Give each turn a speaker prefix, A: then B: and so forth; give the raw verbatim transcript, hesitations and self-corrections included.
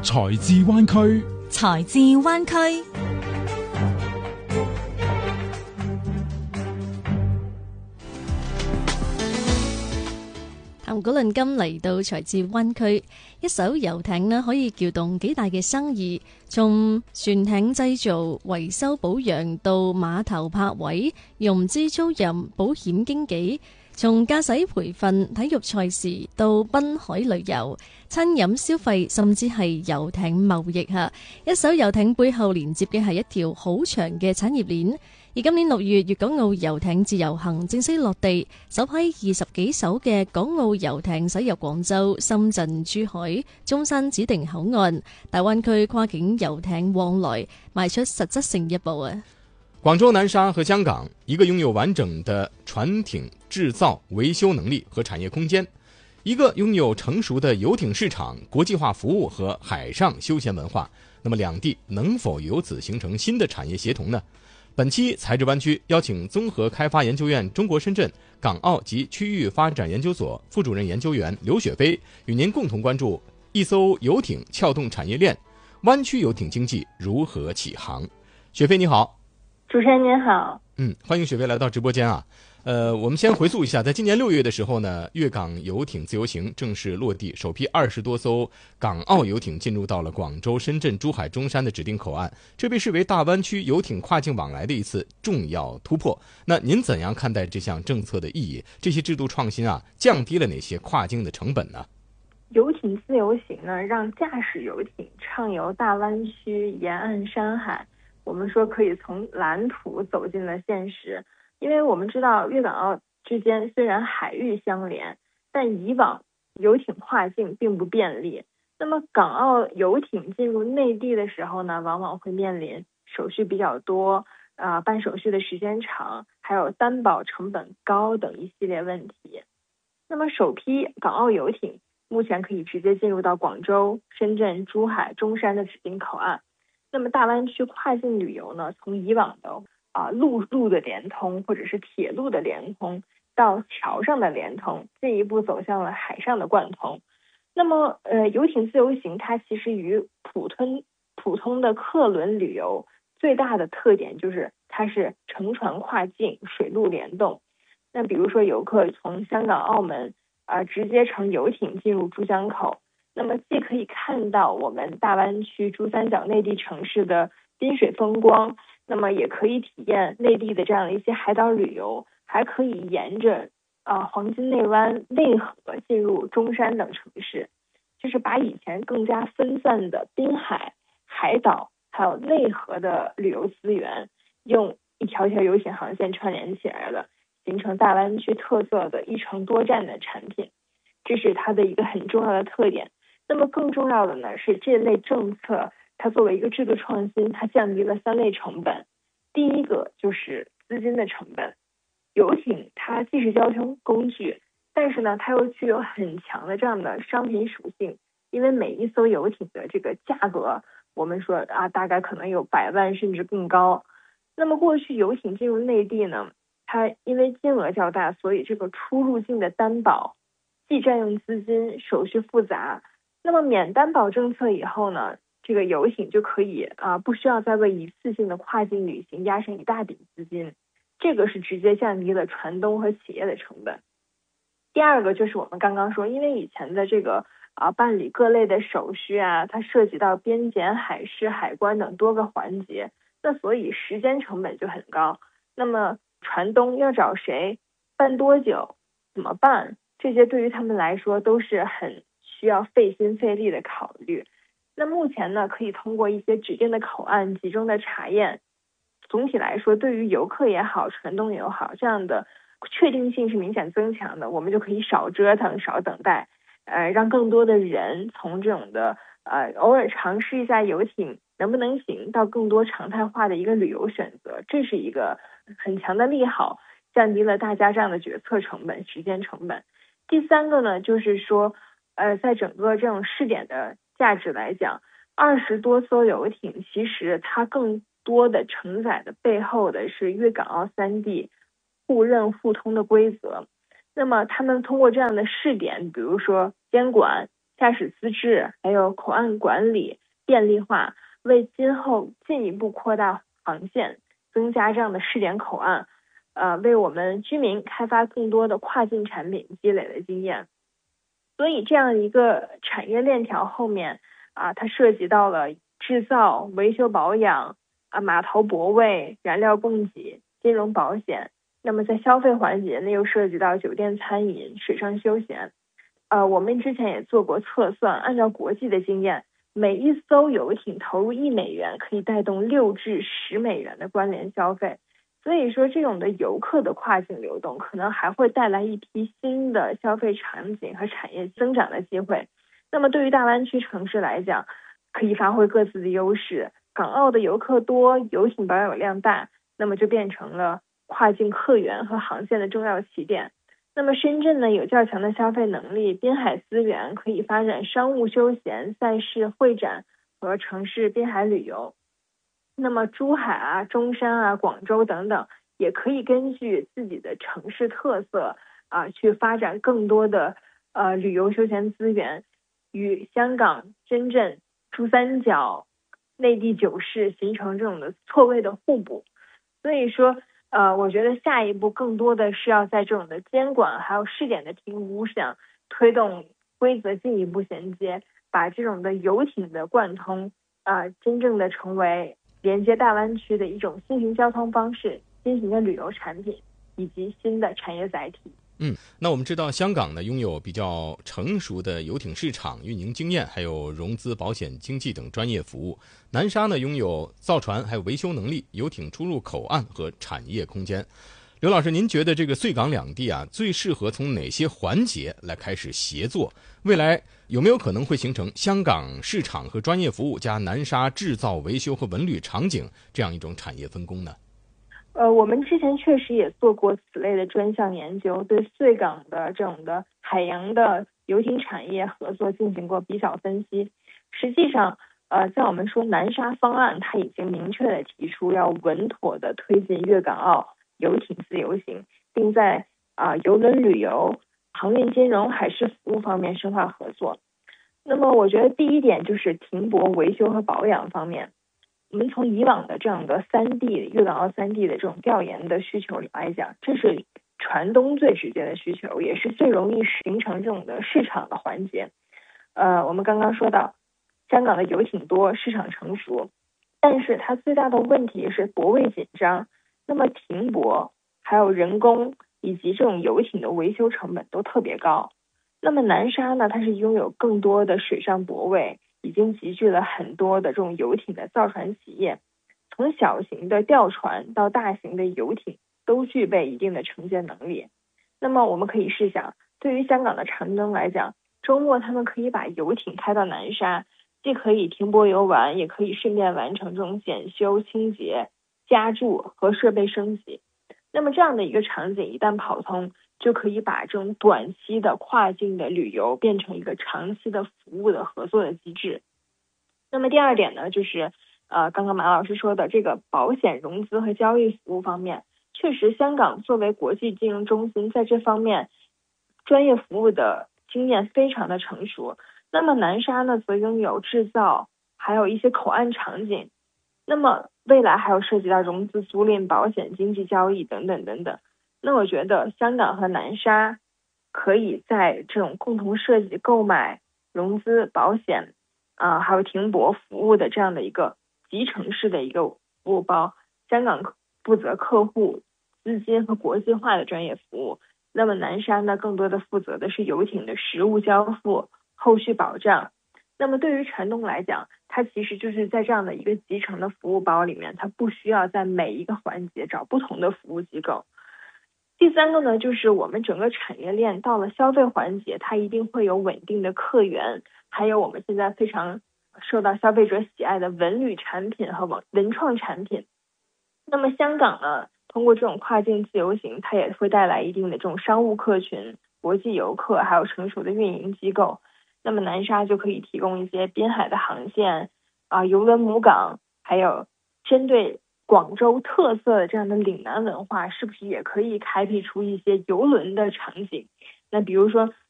A: 才智灣區，
B: 才智灣區。談古論今嚟到才智灣區，一艘遊艇呢可以撬動幾大嘅生意，從船艇製造、維修保養到碼頭泊位、融資租賃、保險經紀，從駕駛培訓、體育賽事到濱海旅遊、餐飲消費，甚至係遊艇貿易吓，一艘遊艇背後連接嘅係一條好長嘅產業鏈。而今年六月，粵港澳遊艇自由行正式落地，首批二十幾艘嘅港澳遊艇駛入廣州、深圳、珠海、中山指定口岸，大灣區跨境遊艇往來邁出實質性一步啊！
C: 廣州南沙和香港，一個擁有完整的船艇製造、維修能力和產業空間，一個擁有成熟的遊艇市場、國際化服務和海上休閒文化。那麼兩地能否由此形成新的產業協同呢？本期才智灣區邀請綜合開發研究院中國深圳港澳及區域發展研究所副主任研究員劉雪飛，與您共同關注一艘遊艇撬動產業鏈，灣區遊艇經濟如何起航。雪飛你好。
D: 主持人您好。
C: 嗯，歡迎雪飛來到直播間啊。呃，我們先回溯一下，在今年六月的時候呢，粵港遊艇自由行正式落地，首批二十多艘港澳遊艇進入到了廣州、深圳、珠海、中山的指定口岸，這被視為大灣區遊艇跨境往來的一次重要突破。那您怎樣看待這項政策的意義？這些制度創新啊，降低了哪些跨境的成本呢？
D: 遊艇自由行呢，讓駕駛遊艇暢遊大灣區沿岸山海，我們說可以從藍圖走進了現實。因為我們知道粵港澳之間雖然海域相連，但以往遊艇跨境並不便利。那麼港澳遊艇進入內地的時候呢，往往會面臨手續比較多，啊、呃，辦手續的時間長，還有擔保成本高等一系列問題。那麼首批港澳遊艇目前可以直接進入到廣州、深圳、珠海、中山的指定口岸。那麼大灣區跨境旅遊呢，從以往的啊，陸路的連通或者是鐵路的連通，到橋上的連通，進一步走向了海上的貫通。那麼，呃，遊艇自由行它其實與普通普通的客輪旅遊最大的特點就是它是乘船跨境，水陸聯動。那比如說遊客從香港、澳門啊、呃，直接乘遊艇進入珠江口，那麼既可以看到我們大灣區珠三角內地城市的濱水風光，那麼也可以體驗內地的這樣的一些海島旅遊，還可以沿着啊、呃、黃金內灣、內河進入中山等城市，就是把以前更加分散的濱海、海島還有內河的旅遊資源，用一條條遊艇航線串聯起來了，形成大灣區特色的一程多站的產品，這是它的一個很重要的特點。那麼更重要的呢，是這類政策它作為一個制度創新，它降低了三類成本。第一個就是資金的成本，遊艇它既是交通工具，但是呢，它又具有很強的這樣的商品屬性，因為每一艘遊艇的這個價格，我們說啊，大概可能有百萬甚至更高。那麼過去遊艇進入內地呢，它因為金額較大，所以這個出入境的擔保既佔用資金，手續複雜。那麼免擔保政策以後呢，這個遊艇就可以啊，不需要再為一次性的跨境旅行壓上一大筆資金，這個是直接降低了船東和企業的成本。第二個就是我們剛剛說，因為以前的這個啊辦理各類的手續啊，它涉及到邊檢、海事、海關等多個環節，那所以時間成本就很高。那麼船東要找誰，辦多久，怎麼辦，這些對於他們來說都是很需要費心費力的考慮。那目前呢，可以通過一些指定的口岸集中的查驗，總體來說，對於遊客也好，船東也好，這樣的確定性是明顯增強的。我們就可以少折騰、少等待，呃，讓更多的人從這種的呃偶爾嘗試一下遊艇能不能行，到更多常態化的一個旅遊選擇，這是一個很強的利好，降低了大家這樣的決策成本、時間成本。第三個呢，就是說，呃，在整個這種試點的價值來講，二十多艘遊艇，其實它更多的承載的背後的是粵港澳三地互認互通的規則。那麼他們通過這樣的試點，比如說監管、 驾驶资质还有口岸管理便利化，为今后进一步扩大航线，增加这样的试点口岸，呃，为我们居民开发更多的跨境产品积累了经验。所以这样一个产业链条后面啊，它涉及到了制造、维修保养啊、码头泊位、燃料供给、金融保险。那么在消费环节呢，又涉及到酒店餐饮、水上休闲。呃，我们之前也做过测算，按照国际的经验，每一艘游艇投入一美元，可以带动六至十美元的关联消费。所以说，这种的游客的跨境流动，可能还会带来一批新的消费场景和产业增长的机会。那么对于大湾区城市来讲，可以发挥各自的优势。港澳的游客多，游艇保有量大，那么就变成了跨境客源和航线的重要起点。那么深圳呢，有较强的消费能力，滨海资源，可以发展商务休闲、赛事会展和城市滨海旅游。那么珠海啊、中山啊、广州等等，也可以根据自己的城市特色啊，去发展更多的呃旅游休闲资源，与香港、深圳、珠三角、内地九市形成这种的错位的互补。所以说，呃，我觉得下一步更多的是要在这种的监管还有试点的评估上，推动规则进一步衔接，把这种的游艇的贯通啊、呃，真正的成为连接大湾区的一种新型交通方式、新型的旅游产品以及新的产业载体。
C: 嗯，那我们知道香港呢拥有比较成熟的游艇市场运营经验，还有融资、保险、经纪等专业服务。南沙呢拥有造船还有维修能力、游艇出入口岸和产业空间。刘老师，您觉得这个穗港两地啊，最适合从哪些环节来开始协作？未来有没有可能会形成香港市场和专业服务加南沙制造、维修和文旅场景这样一种产业分工呢？
D: 呃，我们之前确实也做过此类的专项研究，对穗港的这种的海洋的游艇产业合作进行过比较分析。实际上，呃，在我们说南沙方案，它已经明确的提出要稳妥的推进粤港澳游艇自由行，并在啊、呃、邮轮旅游、航运金融、海事服务方面深化合作。那么，我觉得第一点就是停泊、维修和保养方面。我们从以往的这样的三地粤港澳三地的这种调研的需求来讲，这是船东最直接的需求，也是最容易形成这种的市场的环节。呃，我们刚刚说到，香港的游艇多，市场成熟，但是它最大的问题是泊位紧张，那么停泊还有人工以及这种游艇的维修成本都特别高。那么南沙呢，它是拥有更多的水上泊位，已经集聚了很多的这种游艇的造船企业，从小型的吊船到大型的游艇都具备一定的承接能力。那么我们可以试想，对于香港的船东来讲，周末他们可以把游艇开到南沙，既可以停泊游玩，也可以顺便完成这种检修、清洁、加注和设备升级。那么这样的一个场景一旦跑通，就可以把这种短期的跨境的旅游变成一个长期的服务的合作的机制。那么第二点呢，就是呃，刚刚马老师说的这个保险、融资和交易服务方面，确实香港作为国际金融中心，在这方面专业服务的经验非常的成熟。那么南沙呢，则拥有制造，还有一些口岸场景。那么未来还有涉及到融资、租赁、保险、经济交易等等等等。那我觉得香港和南沙可以在这种共同设计、购买、融资、保险啊、呃，还有停泊服务的这样的一个集成式的一个服务包。香港负责客户、资金和国际化的专业服务，那么南沙呢，更多的负责的是游艇的实物交付、后续保障。那么对于船东来讲，它其实就是在这样的一个集成的服务包里面，它不需要在每一个环节找不同的服务机构。第三个呢，就是我们整个产业链到了消费环节，它一定会有稳定的客源，还有我们现在非常受到消费者喜爱的文旅产品和文文创产品。那么香港呢，通过这种跨境自由行，它也会带来一定的这种商务客群、国际游客，还有成熟的运营机构。那么南沙就可以提供一些滨海的航线啊、邮轮母港，还有针对广州特色的这样的岭南文化，是不是也可以开辟出一些邮轮的场景？那比如说